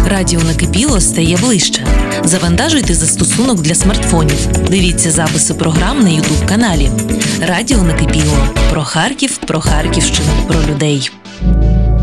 Радіо Накипіло стає ближче. Завантажуйте застосунок для смартфонів. Дивіться записи програм на YouTube-каналі. Радіо Накипіло. Про Харків, про Харківщину, про людей.